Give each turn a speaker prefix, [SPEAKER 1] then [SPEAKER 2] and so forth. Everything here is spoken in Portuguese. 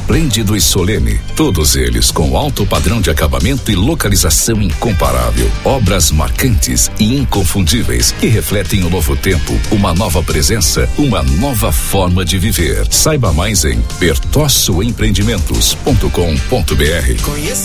[SPEAKER 1] esplêndido e solene. Todos eles com alto padrão de acabamento e localização incomparável. Obras marcantes e inconfundíveis que refletem o novo tempo, uma nova presença, uma nova forma de viver. Saiba mais em bertossoempreendimentos.com.br.
[SPEAKER 2] Conheça